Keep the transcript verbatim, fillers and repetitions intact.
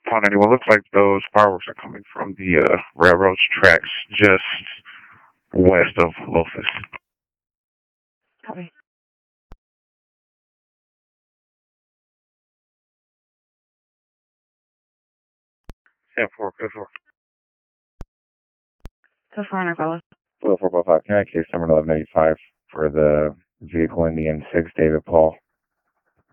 Upon anyone, looks like those fireworks are coming from the uh, railroad's tracks just west of Lofus. Copy. ten four, code four. So far, Nicola. four four five, can I case number eleven eighty-five for the vehicle in the M six, David Paul?